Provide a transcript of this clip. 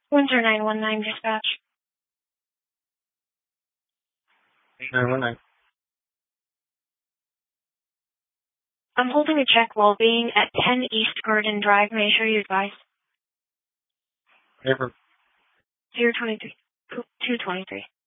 Windsor 919 dispatch. 919. I'm holding a check well-being at 10 East Garden Drive. May I show you advice? Paper. 023. 223.